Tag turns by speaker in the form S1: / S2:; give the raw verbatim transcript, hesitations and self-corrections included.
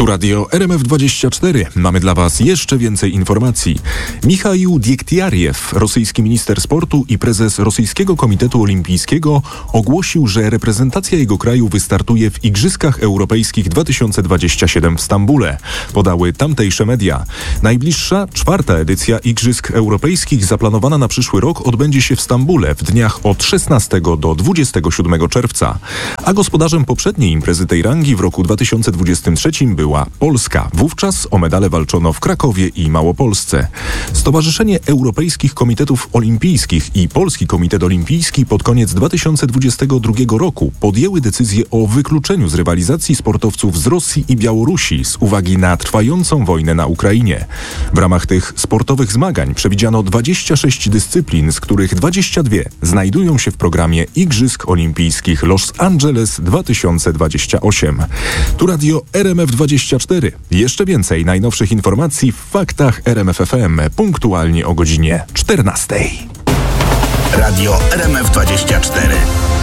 S1: Tu Radio R M F dwadzieścia cztery. Mamy dla Was jeszcze więcej informacji. Michaił Diegtiariew, rosyjski minister sportu i prezes Rosyjskiego Komitetu Olimpijskiego, ogłosił, że reprezentacja jego kraju wystartuje w Igrzyskach Europejskich dwa tysiące dwudziestym siódmym w Stambule. Podały tamtejsze media. Najbliższa, czwarta edycja Igrzysk Europejskich zaplanowana na przyszły rok odbędzie się w Stambule w dniach od szesnastego do dwudziestego siódmego czerwca. A gospodarzem poprzedniej imprezy tej rangi w roku dwa tysiące dwudziestym trzecim była Polska. Wówczas o medale walczono w Krakowie i Małopolsce. Stowarzyszenie Europejskich Komitetów Olimpijskich i Polski Komitet Olimpijski pod koniec dwa tysiące dwudziestego drugiego roku podjęły decyzję o wykluczeniu z rywalizacji sportowców z Rosji i Białorusi z uwagi na trwającą wojnę na Ukrainie. W ramach tych sportowych zmagań przewidziano dwadzieścia sześć dyscyplin, z których dwadzieścia dwie znajdują się w programie Igrzysk Olimpijskich Los Angeles dwa tysiące dwadzieścia osiem. Tu Radio R M F dwadzieścia cztery. Jeszcze więcej najnowszych informacji w faktach R M F F M punktualnie o godzinie czternastej.
S2: Radio R M F dwadzieścia cztery.